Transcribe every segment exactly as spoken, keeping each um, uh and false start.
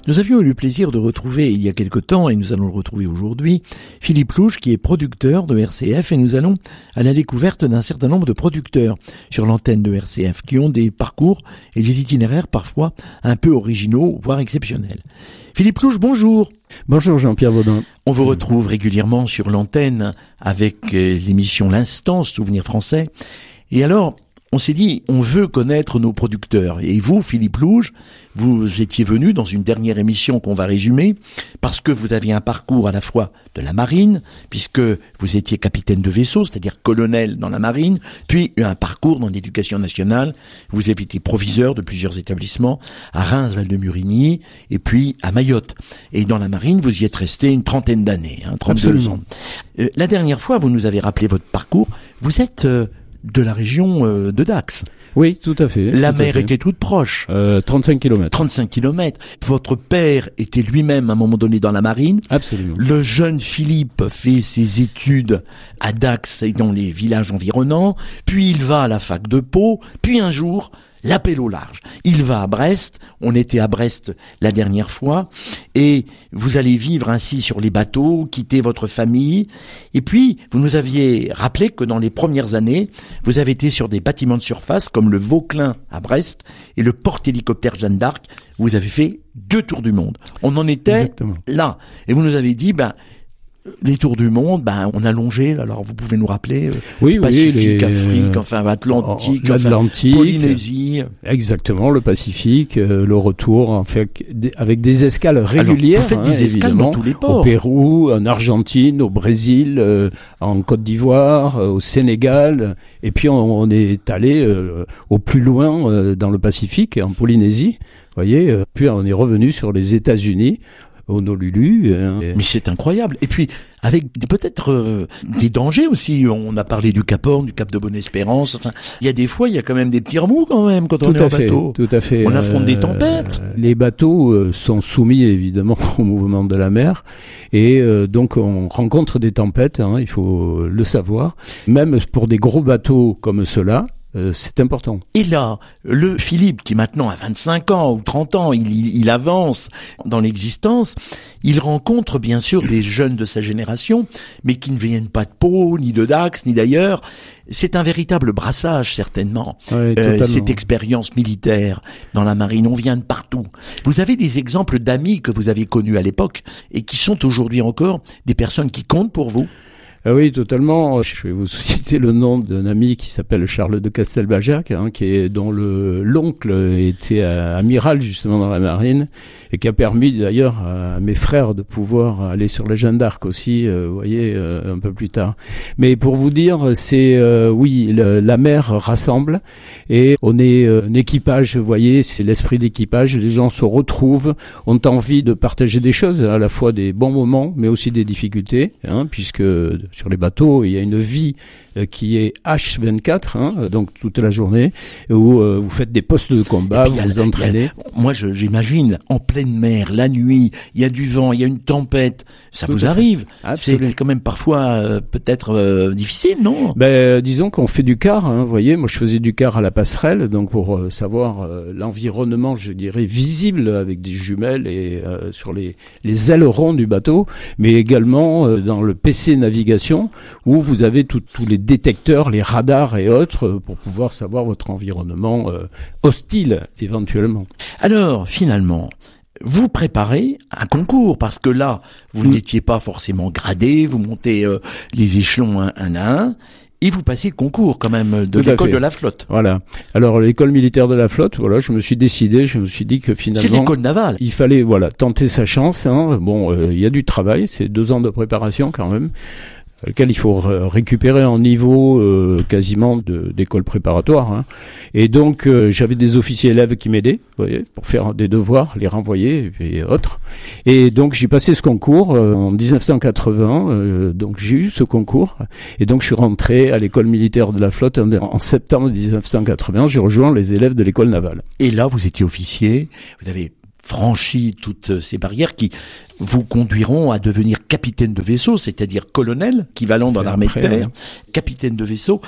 Nous avions eu le plaisir de retrouver il y a quelque temps, et nous allons le retrouver aujourd'hui, Philippe Louche, qui est producteur de R C F, et nous allons à la découverte d'un certain nombre de producteurs sur l'antenne de R C F, qui ont des parcours et des itinéraires parfois un peu originaux, voire exceptionnels. Philippe Louche, bonjour. Bonjour Jean-Pierre Baudin. On vous retrouve régulièrement sur l'antenne avec l'émission L'Instant, Souvenir français. Et alors, on s'est dit, on veut connaître nos producteurs. Et vous, Philippe Louche, vous étiez venu dans une dernière émission qu'on va résumer, parce que vous aviez un parcours à la fois de la marine, puisque vous étiez capitaine de vaisseau, c'est-à-dire colonel dans la marine, puis un parcours dans l'éducation nationale. Vous avez été proviseur de plusieurs établissements, à Reims, Val-de-Murigny, et puis à Mayotte. Et dans la marine, vous y êtes resté une trentaine d'années, hein, trente-deux Absolument. ans. Euh, la dernière fois, vous nous avez rappelé votre parcours. Vous êtes... Euh, de la région euh, de Dax. Oui, tout à fait. La tout mer à fait. était toute proche. Euh, trente-cinq kilomètres. trente-cinq kilomètres. Votre père était lui-même à un moment donné dans la marine. Absolument. Le jeune Philippe fait ses études à Dax et dans les villages environnants. Puis il va à la fac de Pau. Puis un jour, l'appel au large. Il va à Brest. On était à Brest la dernière fois. Et vous allez vivre ainsi sur les bateaux, quitter votre famille. Et puis, vous nous aviez rappelé que dans les premières années, vous avez été sur des bâtiments de surface comme le Vauclin à Brest et le porte-hélicoptère Jeanne d'Arc. Vous avez fait deux tours du monde. On en était Exactement. là. Et vous nous avez dit, ben, les tours du monde, ben, on a longé, alors vous pouvez nous rappeler, euh, Oui, Pacifique, oui, les, Afrique, enfin, Atlantique, oh, enfin, l'Atlantique, Polynésie. Exactement, le Pacifique, euh, le retour, en fait, avec des escales régulières. Alors, vous faites hein, des escales évidemment, dans tous les ports. Au Pérou, en Argentine, au Brésil, euh, en Côte d'Ivoire, euh, au Sénégal, et puis on, on est allé euh, au plus loin euh, dans le Pacifique, en Polynésie. Vous voyez, euh, puis on est revenu sur les États-Unis. Honolulu. Hein. Mais c'est incroyable. Et puis, avec peut-être euh, des dangers aussi. On a parlé du Cap Horn, du Cap de Bonne-Espérance. Enfin, il y a des fois, il y a quand même des petits remous quand même quand on tout est en fait, bateau. Tout à fait. On affronte euh, des tempêtes. Les bateaux euh, sont soumis évidemment au mouvement de la mer et euh, donc on rencontre des tempêtes. Hein, il faut le savoir. Même pour des gros bateaux comme ceux-là. Euh, c'est important. Et là, le Philippe, qui maintenant a vingt-cinq ans ou trente ans, il, il, il avance dans l'existence, il rencontre bien sûr des jeunes de sa génération, mais qui ne viennent pas de Pau, ni de Dax, ni d'ailleurs. C'est un véritable brassage, certainement, Ouais, euh, cette expérience militaire dans la marine. On vient de partout. Vous avez des exemples d'amis que vous avez connus à l'époque et qui sont aujourd'hui encore des personnes qui comptent pour vous? Ah oui, totalement. Je vais vous citer le nom d'un ami qui s'appelle Charles de Castelbajac, hein, qui est dont le l'oncle était amiral justement dans la marine et qui a permis d'ailleurs à mes frères de pouvoir aller sur la Jeanne d'Arc aussi, euh, vous voyez, euh, un peu plus tard. Mais pour vous dire, c'est euh, oui, le, la mer rassemble et on est euh, un équipage, vous voyez, c'est l'esprit d'équipage. Les gens se retrouvent, ont envie de partager des choses, à la fois des bons moments, mais aussi des difficultés, hein, puisque sur les bateaux, il y a une vie euh, qui est H vingt-quatre, hein, donc toute la journée, où euh, vous faites des postes de combat, vous vous entraînez. A, moi, je, j'imagine, en pleine mer, la nuit, il y a du vent, il y a une tempête, ça Tout vous arrive. Absolument. C'est quand même parfois euh, peut-être euh, difficile, non? Ben, euh, disons qu'on fait du quart, hein, vous voyez, moi je faisais du quart à la passerelle, donc pour euh, savoir euh, l'environnement, je dirais, visible avec des jumelles et euh, sur les, les ailerons du bateau, mais également euh, dans le P C navigation, où vous avez tous les détecteurs, les radars et autres, euh, pour pouvoir savoir votre environnement euh, hostile, éventuellement. Alors, finalement, vous préparez un concours, parce que là, vous mmh. n'étiez pas forcément gradé, vous montez euh, les échelons un, un à un, et vous passez le concours quand même de Tout l'école de la flotte. Voilà. Alors l'école militaire de la flotte, voilà, je me suis décidé, je me suis dit que finalement... C'est l'école navale. Il fallait, voilà, tenter sa chance. Hein. Bon, il euh, y a du travail, c'est deux ans de préparation quand même, lequel il faut récupérer en niveau euh, quasiment de, d'école préparatoire. Hein. Et donc, euh, j'avais des officiers élèves qui m'aidaient, vous voyez, pour faire des devoirs, les renvoyer et autres. Et donc, j'ai passé ce concours euh, en dix-neuf cent quatre-vingts. Euh, donc, j'ai eu ce concours. Et donc, je suis rentré à l'école militaire de la flotte en, en septembre dix-neuf cent quatre-vingts. J'ai rejoint les élèves de l'école navale. Et là, vous étiez officier, vous avez franchi toutes ces barrières qui vous conduiront à devenir capitaine de vaisseau, c'est-à-dire colonel, équivalent dans l'armée de terre, capitaine de vaisseau.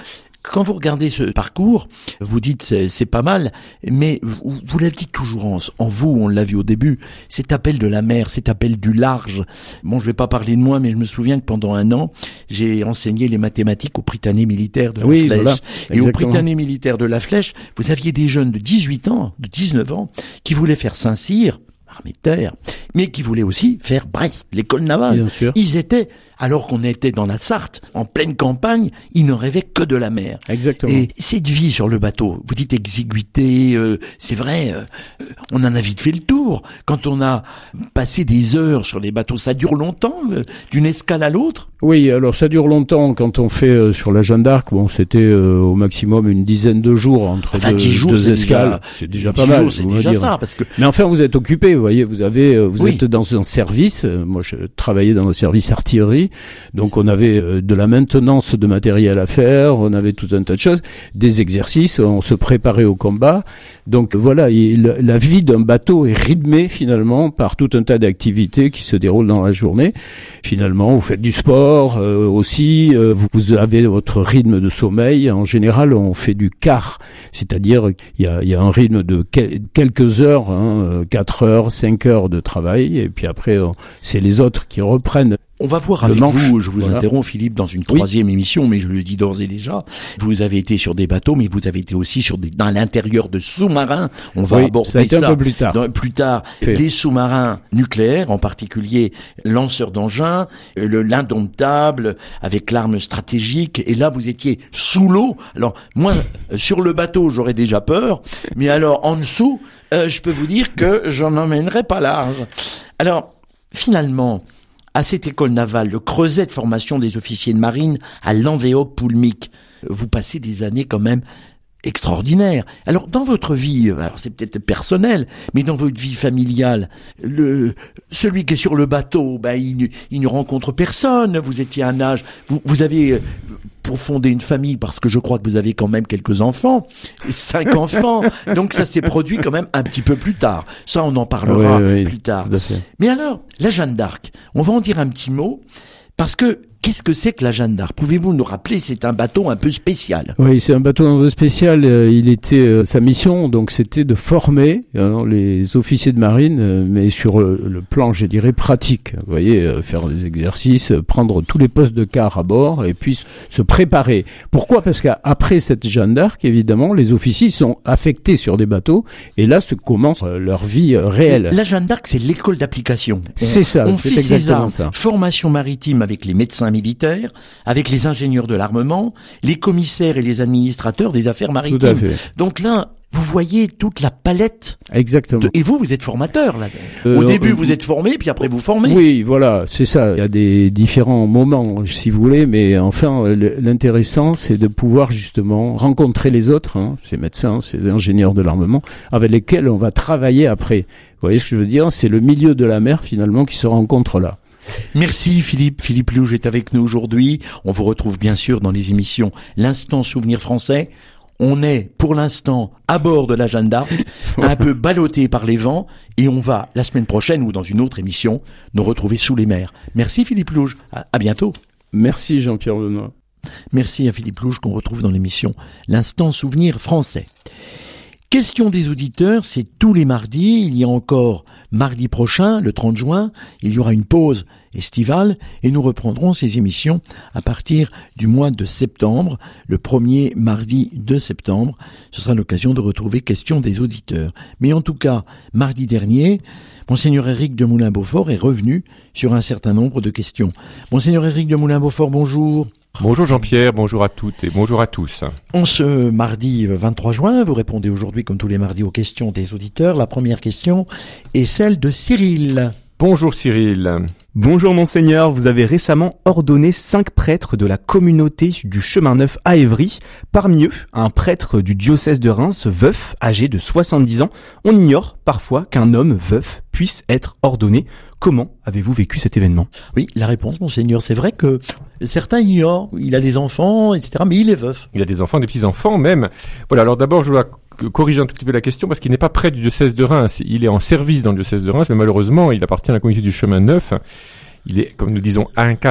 quand vous regardez ce parcours, vous dites c'est, c'est pas mal, mais vous, vous l'avez dit toujours en, en vous, on l'a vu au début, cet appel de la mer, cet appel du large. Bon, je vais pas parler de moi, mais je me souviens que pendant un an, j'ai enseigné les mathématiques au Prytanée militaire de la oui, Flèche. Voilà, et au Prytanée militaire de la Flèche, vous aviez des jeunes de dix-huit ans, de dix-neuf ans, qui voulaient faire Saint-Cyr, armée de terre, mais qui voulaient aussi faire Brest, l'école navale. Bien sûr. Ils étaient, alors qu'on était dans la Sarthe, en pleine campagne, ils ne rêvaient que de la mer. Exactement. Et cette vie sur le bateau, vous dites exiguïté, euh, c'est vrai, euh, on en a vite fait le tour. Quand on a passé des heures sur les bateaux, ça dure longtemps, euh, d'une escale à l'autre. Oui, alors ça dure longtemps. Quand on fait euh, sur la Jeanne d'Arc, bon, c'était euh, au maximum une dizaine de jours entre enfin, deux, dix jours, deux c'est escales. Déjà, c'est déjà pas mal. Jours, c'est déjà dire. ça, parce que. Mais enfin, vous êtes occupé. Vous voyez, vous avez, euh, vous oui. êtes dans un service. Euh, moi, je travaillais dans le service artillerie, donc on avait euh, de la maintenance de matériel à faire. On avait tout un tas de choses, des exercices. On se préparait au combat. Donc voilà, il, la vie d'un bateau est rythmée finalement par tout un tas d'activités qui se déroulent dans la journée. Finalement, vous faites du sport euh, aussi, euh, vous avez votre rythme de sommeil. En général, on fait du quart, c'est-à-dire il y a, il y a un rythme de que, quelques heures, hein, quatre heures, cinq heures de travail, et puis après, on, c'est les autres qui reprennent. On va voir avec manche, vous, je vous voilà. interromps Philippe, dans une troisième oui. émission, mais je le dis d'ores et déjà, vous avez été sur des bateaux, mais vous avez été aussi sur des, dans l'intérieur de sous-marins, on va oui, aborder ça. A été ça un peu plus tard. Dans, plus tard, Fait. des sous-marins nucléaires, en particulier lanceurs d'engins, le l'indomptable, avec l'arme stratégique, et là vous étiez sous l'eau. Alors moi, sur le bateau, j'aurais déjà peur, mais alors en dessous, euh, je peux vous dire que j'en emmènerai pas large. Alors, finalement, à cette école navale, le creuset de formation des officiers de marine à Lanvéoc-Poulmic, vous passez des années quand même extraordinaires. Alors, dans votre vie, alors c'est peut-être personnel, mais dans votre vie familiale, le celui qui est sur le bateau, ben il, il ne rencontre personne. Vous étiez à un âge, vous, vous avez pour fonder une famille, parce que je crois que vous avez quand même quelques enfants, cinq enfants, donc ça s'est produit quand même un petit peu plus tard. Ça, on en parlera oui, oui, plus tard. Mais alors, la Jeanne d'Arc, on va en dire un petit mot, parce que qu'est-ce que c'est que la Jeanne d'Arc ? Pouvez-vous nous rappeler, c'est un bateau un peu spécial. Oui, c'est un bateau un peu spécial. Il était euh, sa mission, donc c'était de former hein, les officiers de marine, euh, mais sur le, le plan, je dirais, pratique. Vous voyez, euh, faire des exercices, euh, prendre tous les postes de quart à bord et puis se préparer. Pourquoi ? Parce qu'après cette Jeanne d'Arc, évidemment, les officiers sont affectés sur des bateaux et là se commence euh, leur vie euh, réelle. La Jeanne d'Arc, c'est l'école d'application. On, c'est ça. On c'est fait ces armes, ça. Formation maritime avec les médecins militaires, avec les ingénieurs de l'armement, les commissaires et les administrateurs des affaires maritimes. Tout à fait. Donc là, vous voyez toute la palette. Exactement. De... Et vous, vous êtes formateur là. Euh, Au début, euh, vous êtes formé, puis après vous formez. Oui, voilà, c'est ça. Il y a des différents moments, si vous voulez, mais enfin, l'intéressant, c'est de pouvoir justement rencontrer les autres, hein, ces médecins, ces ingénieurs de l'armement, avec lesquels on va travailler après. Vous voyez ce que je veux dire ? C'est le milieu de la mer finalement qui se rencontre là. Merci Philippe. Philippe Louge est avec nous aujourd'hui. On vous retrouve bien sûr dans les émissions L'Instant Souvenir Français. On est pour l'instant à bord de la Jeanne d'Arc, un peu ballotté par les vents, et on va la semaine prochaine ou dans une autre émission nous retrouver sous les mers. Merci Philippe Louge. À, à bientôt. Merci Jean-Pierre Benoît. Merci à Philippe Louge qu'on retrouve dans l'émission L'Instant Souvenir Français. Question des auditeurs, c'est tous les mardis. Il y a encore mardi prochain, le trente juin, il y aura une pause estivale et nous reprendrons ces émissions à partir du mois de septembre, le premier mardi de septembre. Ce sera l'occasion de retrouver Question des auditeurs. Mais en tout cas, mardi dernier, Monseigneur Éric de Moulin-Beaufort est revenu sur un certain nombre de questions. Monseigneur Éric de Moulin-Beaufort, bonjour. Bonjour Jean-Pierre, bonjour à toutes et bonjour à tous. En ce mardi vingt-trois juin, vous répondez aujourd'hui comme tous les mardis aux questions des auditeurs. La première question est celle de Cyril. Bonjour Cyril. Bonjour Monseigneur, vous avez récemment ordonné cinq prêtres de la communauté du Chemin Neuf à Évry. Parmi eux, un prêtre du diocèse de Reims, veuf, âgé de soixante-dix ans. On ignore parfois qu'un homme veuf puisse être ordonné. Comment avez-vous vécu cet événement ? Oui, la réponse, Monseigneur, c'est vrai que certains ignorent. Il a des enfants, et cetera, mais il est veuf. Il a des enfants, des petits-enfants même. Voilà, alors d'abord je dois corriger un tout petit peu la question parce qu'il n'est pas près du diocèse de Reims. Il est en service dans le diocèse de Reims, mais malheureusement, il appartient à la communauté du Chemin Neuf. Il est, comme nous disons,